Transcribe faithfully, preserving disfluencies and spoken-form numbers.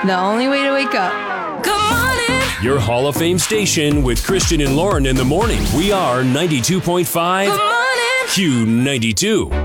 The only way to wake up. Good morning. Your Hall of Fame station with Christian and Lauren in the morning. We are ninety-two point five Good morning. Q ninety-two.